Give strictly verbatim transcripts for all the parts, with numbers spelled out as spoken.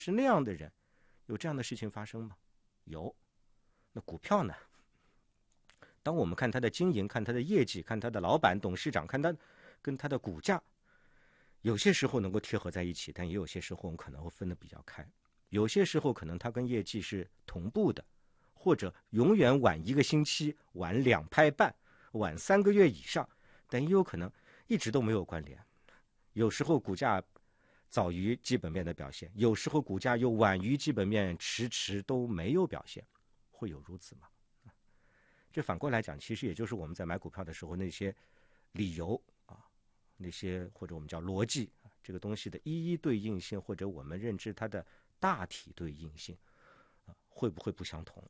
是那样的人，有这样的事情发生吗？有。那股票呢？当我们看它的经营，看它的业绩，看它的老板、董事长，看它跟它的股价，有些时候能够贴合在一起，但也有些时候我们可能会分得比较开。有些时候可能它跟业绩是同步的，或者永远晚一个星期，晚两拍半，晚三个月以上，但也有可能一直都没有关联。有时候股价早于基本面的表现，有时候股价又晚于基本面，迟迟都没有表现，会有如此吗？这反过来讲，其实也就是我们在买股票的时候那些理由啊，那些或者我们叫逻辑啊，这个东西的一一对应性，或者我们认知它的大体对应性啊，会不会不相同？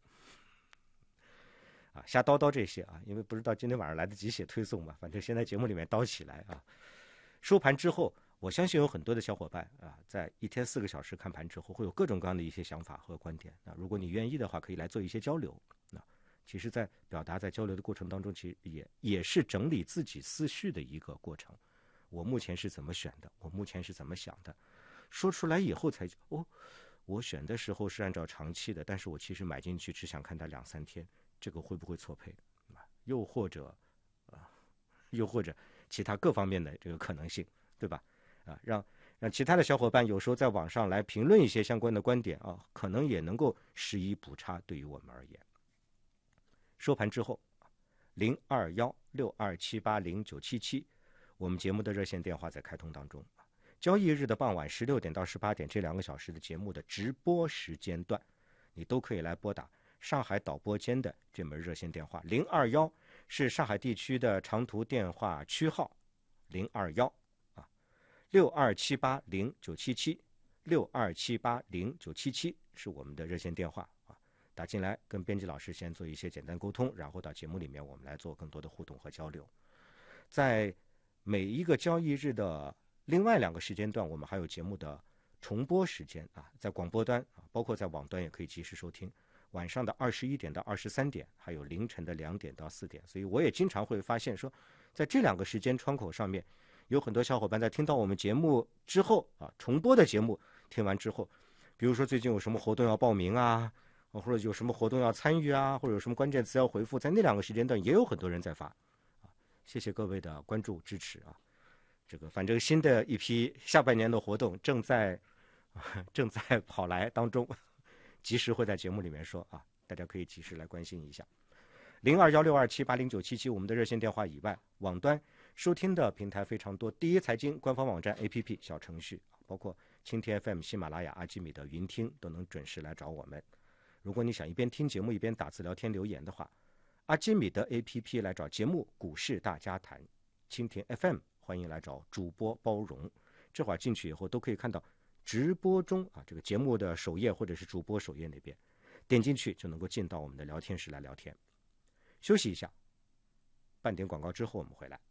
啊，瞎叨叨这些啊，因为不知道今天晚上来得及写推送嘛，反正先在节目里面叨起来啊。收盘之后，我相信有很多的小伙伴啊，在一天四个小时看盘之后，会有各种各样的一些想法和观点。那如果你愿意的话，可以来做一些交流。那其实，在表达、在交流的过程当中，其实也也是整理自己思绪的一个过程。我目前是怎么选的？我目前是怎么想的？说出来以后才哦，我选的时候是按照长期的，但是我其实买进去只想看它两三天，这个会不会错配？又或者啊，又或者其他各方面的这个可能性，对吧？啊，让让其他的小伙伴有时候在网上来评论一些相关的观点啊，可能也能够施以补差，对于我们而言。收盘之后，零二幺六二七八零九七七，我们节目的热线电话在开通当中。交易日的傍晚十六点到十八点这两个小时的节目的直播时间段，你都可以来拨打上海导播间的这门热线电话。零二幺是上海地区的长途电话区号，零二幺啊，六二七八零九七七，六二七八零九七七是我们的热线电话啊。打进来跟编辑老师先做一些简单沟通，然后到节目里面我们来做更多的互动和交流。在每一个交易日的另外两个时间段，我们还有节目的重播时间啊，在广播端啊，包括在网端也可以及时收听。晚上的二十一点到二十三点，还有凌晨的两点到四点，所以我也经常会发现说，在这两个时间窗口上面，有很多小伙伴在听到我们节目之后啊，重播的节目听完之后，比如说最近有什么活动要报名啊，或者有什么活动要参与啊，或者有什么关键词要回复，在那两个时间段也有很多人在发啊，谢谢各位的关注支持啊。这个反正新的一批下半年的活动正在正在跑来当中。及时会在节目里面说啊，大家可以及时来关心一下。零二幺六二七八零九七七我们的热线电话以外，网端收听的平台非常多，第一财经官方网站 A P P 小程序，包括蜻蜓 F M、喜马拉雅、阿基米德、云听都能准时来找我们。如果你想一边听节目一边打字聊天留言的话，阿基米德 A P P 来找节目股市大家谈，蜻蜓 F M 欢迎来找主播包容。这会儿进去以后都可以看到直播中啊，这个节目的首页或者是主播首页那边，点进去就能够进到我们的聊天室来聊天。休息一下，半点广告之后我们回来。